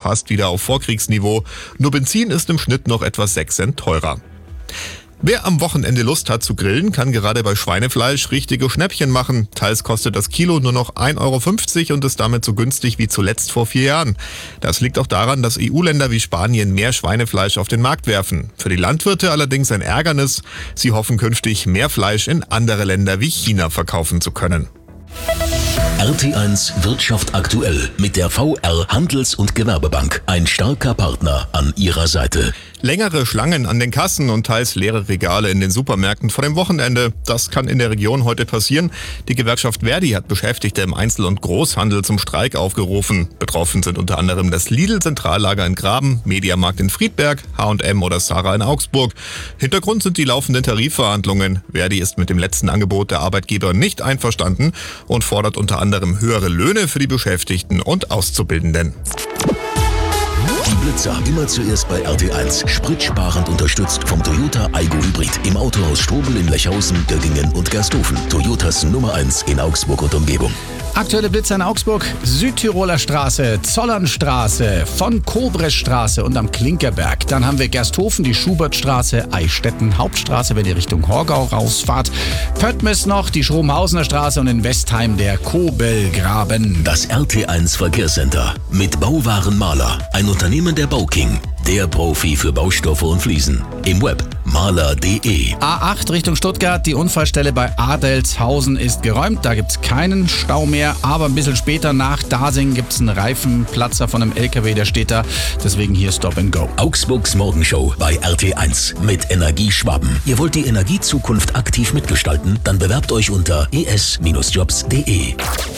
fast wieder auf Vorkriegsniveau. Nur Benzin ist im Schnitt noch etwa 6 Cent teurer. Wer am Wochenende Lust hat zu grillen, kann gerade bei Schweinefleisch richtige Schnäppchen machen. Teils kostet das Kilo nur noch 1,50 € und ist damit so günstig wie zuletzt vor 4 Jahren. Das liegt auch daran, dass EU-Länder wie Spanien mehr Schweinefleisch auf den Markt werfen. Für die Landwirte allerdings ein Ärgernis. Sie hoffen künftig, mehr Fleisch in andere Länder wie China verkaufen zu können. RT1 Wirtschaft aktuell mit der VR Handels- und Gewerbebank. Ein starker Partner an Ihrer Seite. Längere Schlangen an den Kassen und teils leere Regale in den Supermärkten vor dem Wochenende. Das kann in der Region heute passieren. Die Gewerkschaft Verdi hat Beschäftigte im Einzel- und Großhandel zum Streik aufgerufen. Betroffen sind unter anderem das Lidl-Zentrallager in Graben, Mediamarkt in Friedberg, H&M oder Zara in Augsburg. Hintergrund sind die laufenden Tarifverhandlungen. Verdi ist mit dem letzten Angebot der Arbeitgeber nicht einverstanden und fordert unter anderem höhere Löhne für die Beschäftigten und Auszubildenden. Die Blitzer immer zuerst bei RT1. Spritsparend unterstützt vom Toyota Aygo Hybrid. Im Autohaus Strobel in Lechhausen, Göttingen und Gersthofen. Toyotas Nummer 1 in Augsburg und Umgebung. Aktuelle Blitzer in Augsburg, Südtiroler Straße, Zollernstraße, von Kobresstraße und am Klinkerberg. Dann haben wir Gersthofen, die Schubertstraße, Eichstätten, Hauptstraße, wenn ihr Richtung Horgau rausfahrt. Pöttmes noch, die Schromhausener Straße und in Westheim der Kobelgraben. Das RT1 Verkehrscenter mit Bauwarenmaler. Ein Unternehmen der Bauking. Der Profi für Baustoffe und Fliesen. Im Web maler.de. A8 Richtung Stuttgart, die Unfallstelle bei Adeltshausen ist geräumt. Da gibt's keinen Stau mehr, aber ein bisschen später nach Dasing gibt's einen Reifenplatzer von einem LKW, der steht da. Deswegen hier Stop and Go. Augsburgs Morgenshow bei RT1 mit Energie Schwaben. Ihr wollt die Energiezukunft aktiv mitgestalten? Dann bewerbt euch unter es-jobs.de.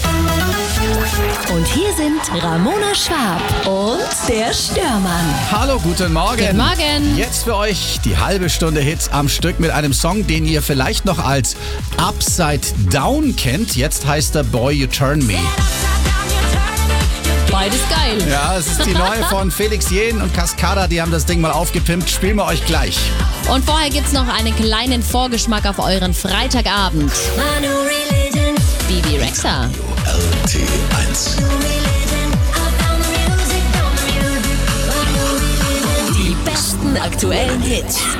Und hier sind Ramona Schwab und der Störmann. Hallo, guten Morgen. Guten Morgen. Jetzt für euch die halbe Stunde Hits am Stück mit einem Song, den ihr vielleicht noch als Upside Down kennt. Jetzt heißt er Boy You Turn Me. Beides geil. Ja, es ist die neue von Felix Jähn und Cascada, die haben das Ding mal aufgepimpt. Spielen wir euch gleich. Und vorher gibt's noch einen kleinen Vorgeschmack auf euren Freitagabend. Bibi Rexha. RT1. Die besten aktuellen Hits.